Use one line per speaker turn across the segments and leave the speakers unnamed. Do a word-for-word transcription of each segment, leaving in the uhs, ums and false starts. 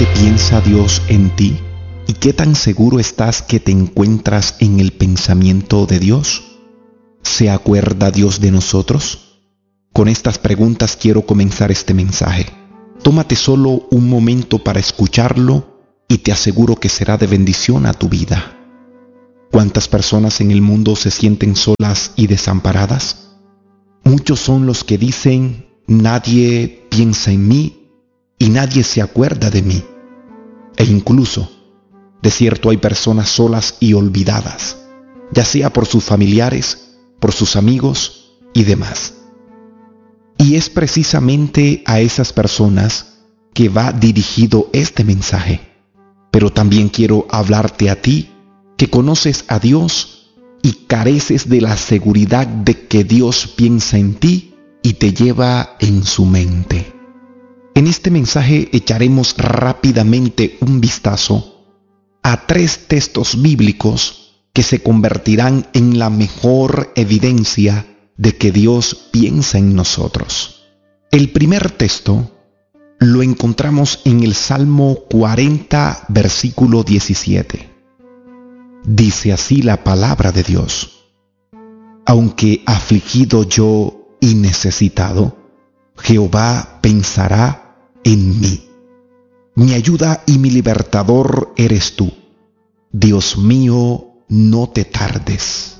realmente piensa Dios en ti? ¿Y qué tan seguro estás que te encuentras en el pensamiento de Dios? ¿Se acuerda Dios de nosotros? Con estas preguntas quiero comenzar este mensaje. Tómate solo un momento para escucharlo y te aseguro que será de bendición a tu vida. ¿Cuántas personas en el mundo se sienten solas y desamparadas? Muchos son los que dicen, nadie piensa en mí y nadie se acuerda de mí. E incluso, de cierto, hay personas solas y olvidadas, ya sea por sus familiares, por sus amigos y demás. Y es precisamente a esas personas que va dirigido este mensaje. Pero también quiero hablarte a ti, que conoces a Dios y careces de la seguridad de que Dios piensa en ti y te lleva en su mente. En este mensaje echaremos rápidamente un vistazo a tres textos bíblicos que se convertirán en la mejor evidencia de que Dios piensa en nosotros. El primer texto lo encontramos en el Salmo cuarenta, versículo diecisiete. Dice así la palabra de Dios: aunque afligido yo y necesitado, Jehová pensará en mí. Mi ayuda y mi libertador eres tú. Dios mío, no te tardes.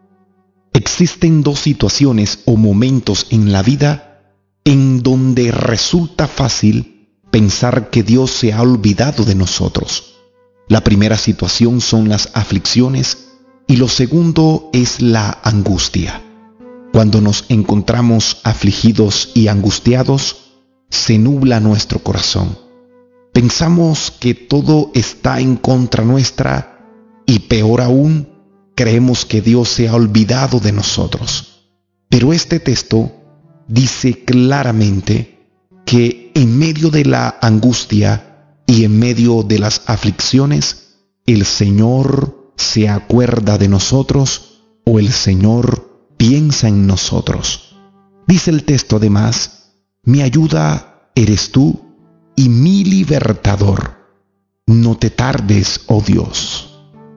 Existen dos situaciones o momentos en la vida en donde resulta fácil pensar que Dios se ha olvidado de nosotros. La primera situación son las aflicciones y lo segundo es la angustia. Cuando nos encontramos afligidos y angustiados, se nubla nuestro corazón. Pensamos que todo está en contra nuestra y peor aún, creemos que Dios se ha olvidado de nosotros. Pero este texto dice claramente que en medio de la angustia y en medio de las aflicciones, el Señor se acuerda de nosotros o el Señor piensa en nosotros. Dice el texto además, mi ayuda eres tú y mi libertador. No te tardes, oh Dios.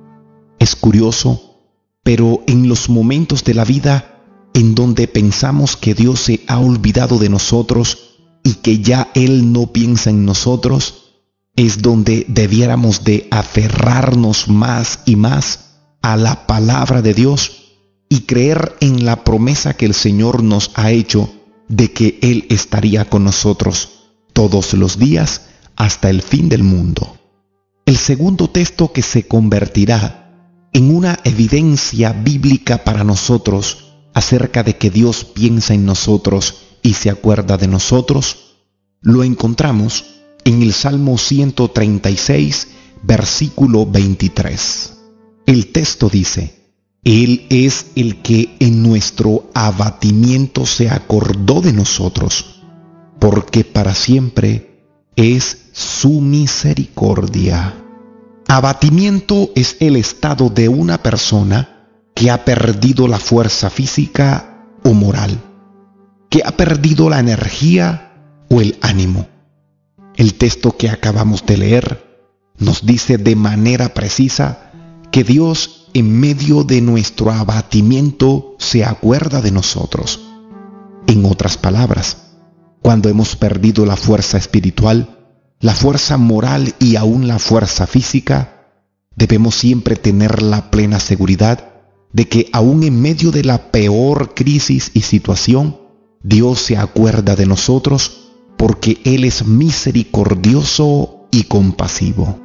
Es curioso, pero en los momentos de la vida en donde pensamos que Dios se ha olvidado de nosotros y que ya Él no piensa en nosotros, es donde debiéramos de aferrarnos más y más a la palabra de Dios y creer en la promesa que el Señor nos ha hecho de que Él estaría con nosotros todos los días hasta el fin del mundo. El segundo texto que se convertirá en una evidencia bíblica para nosotros acerca de que Dios piensa en nosotros y se acuerda de nosotros, lo encontramos en el Salmo ciento treinta y seis, versículo veintitrés. El texto dice, Él es el que en nuestro abatimiento se acordó de nosotros, porque para siempre es su misericordia. Abatimiento es el estado de una persona que ha perdido la fuerza física o moral, que ha perdido la energía o el ánimo. El texto que acabamos de leer nos dice de manera precisa que Dios en medio de nuestro abatimiento se acuerda de nosotros. En otras palabras, cuando hemos perdido la fuerza espiritual, la fuerza moral y aún la fuerza física, debemos siempre tener la plena seguridad de que aún en medio de la peor crisis y situación, Dios se acuerda de nosotros porque Él es misericordioso y compasivo.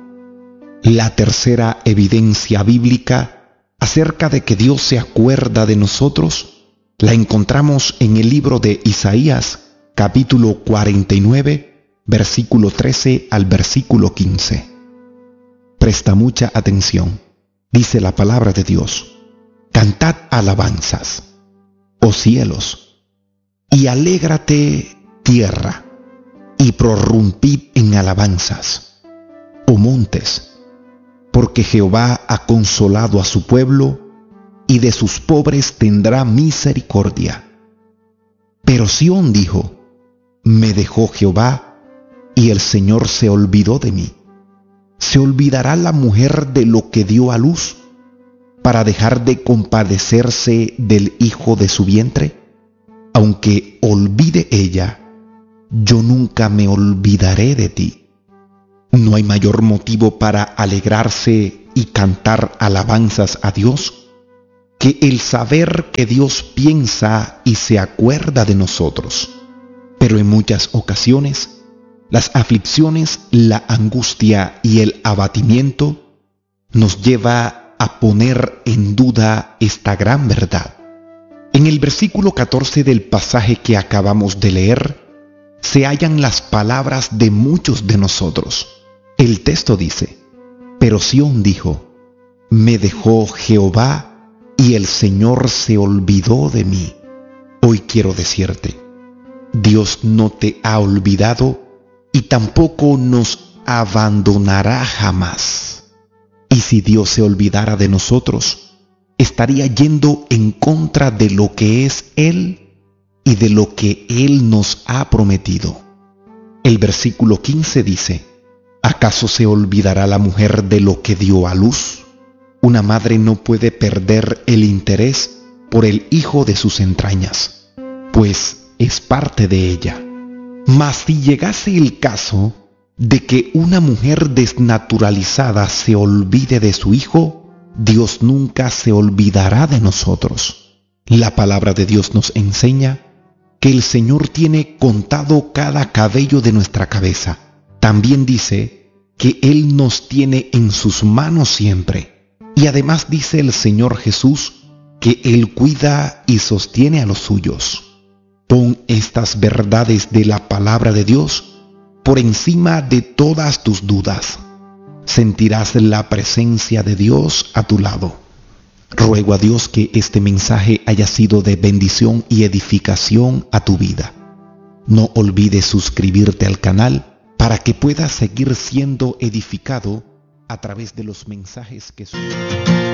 La tercera evidencia bíblica acerca de que Dios se acuerda de nosotros la encontramos en el libro de Isaías, capítulo cuarenta y nueve, versículo trece al versículo quince. Presta mucha atención. Dice la palabra de Dios: cantad alabanzas, oh cielos, y alégrate, tierra, y prorrumpid en alabanzas, oh montes, porque Jehová ha consolado a su pueblo, y de sus pobres tendrá misericordia. Pero Sión dijo: me dejó Jehová, y el Señor se olvidó de mí. ¿Se olvidará la mujer de lo que dio a luz para dejar de compadecerse del hijo de su vientre? Aunque olvide ella, yo nunca me olvidaré de ti. No hay mayor motivo para alegrarse y cantar alabanzas a Dios que el saber que Dios piensa y se acuerda de nosotros. Pero en muchas ocasiones, las aflicciones, la angustia y el abatimiento nos lleva a poner en duda esta gran verdad. En el versículo catorce del pasaje que acabamos de leer, se hallan las palabras de muchos de nosotros. El texto dice: pero Sión dijo, me dejó Jehová y el Señor se olvidó de mí. Hoy quiero decirte, Dios no te ha olvidado y tampoco nos abandonará jamás. Y si Dios se olvidara de nosotros, estaría yendo en contra de lo que es Él y de lo que Él nos ha prometido. El versículo quince dice: ¿acaso se olvidará la mujer de lo que dio a luz? Una madre no puede perder el interés por el hijo de sus entrañas, pues es parte de ella. Mas si llegase el caso de que una mujer desnaturalizada se olvide de su hijo, Dios nunca se olvidará de nosotros. La palabra de Dios nos enseña que el Señor tiene contado cada cabello de nuestra cabeza. También dice que Él nos tiene en sus manos siempre. Y además dice el Señor Jesús que Él cuida y sostiene a los suyos. Pon estas verdades de la palabra de Dios por encima de todas tus dudas. Sentirás la presencia de Dios a tu lado. Ruego a Dios que este mensaje haya sido de bendición y edificación a tu vida. No olvides suscribirte al canal para que puedas seguir siendo edificado a través de los mensajes que subo.